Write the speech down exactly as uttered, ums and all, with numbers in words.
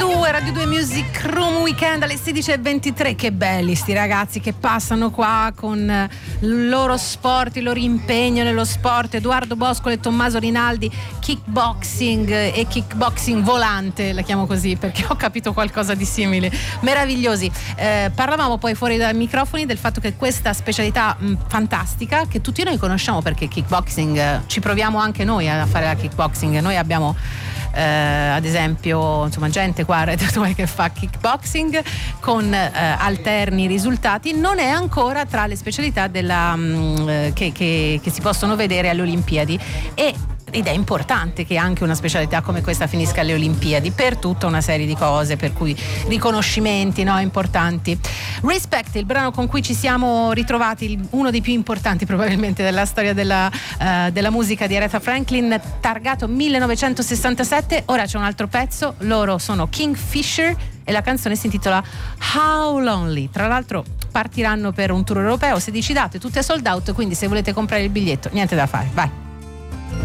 due, Radio due Music Room Weekend alle sedici e ventitré. Che belli sti ragazzi che passano qua con il loro sport, il loro impegno nello sport. Edoardo Boscolo e Tommaso Rinaldi, kickboxing e kickboxing volante, la chiamo così perché ho capito qualcosa di simile. Meravigliosi. Eh, parlavamo poi fuori dai microfoni del fatto che questa specialità mh, fantastica, che tutti noi conosciamo perché kickboxing, eh, ci proviamo anche noi a fare la kickboxing. Noi abbiamo Eh, ad esempio insomma gente qua a Radio due che fa kickboxing con eh, alterni risultati. Non è ancora tra le specialità della, mh, che, che, che si possono vedere alle Olimpiadi e ed è importante che anche una specialità come questa finisca alle Olimpiadi per tutta una serie di cose, per cui riconoscimenti, no, importanti. Respect, il brano con cui ci siamo ritrovati, uno dei più importanti probabilmente della storia della, uh, della musica di Aretha Franklin, targato millenovecentosessantasette. Ora c'è un altro pezzo, loro sono Kingfisher e la canzone si intitola How Lonely. Tra l'altro partiranno per un tour europeo, sedici date, tutte sold out, quindi se volete comprare il biglietto niente da fare, vai.